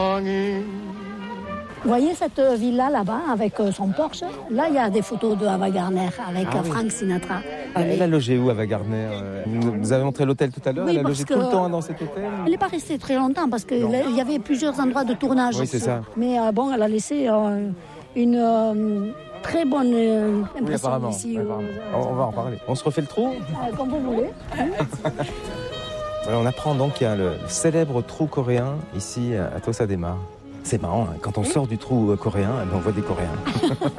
Vous voyez cette villa là-bas avec son Porsche? Là, il y a des photos de Ava Gardner avec Frank Sinatra. Elle a logé où, Ava Gardner? Vous avez montré l'hôtel tout à l'heure. Oui, elle a logé tout le temps dans cet hôtel? Elle n'est pas restée très longtemps parce qu'il y avait plusieurs endroits de tournage. Oui, c'est ça. Mais bon, elle a laissé une très bonne impression ici. On va en parler. On se refait le trou? Comme vous voulez. Voilà, on apprend donc qu'il y a le célèbre trou coréen ici à Tossa de Mar. C'est marrant, hein, quand on sort du trou coréen, on voit des Coréens.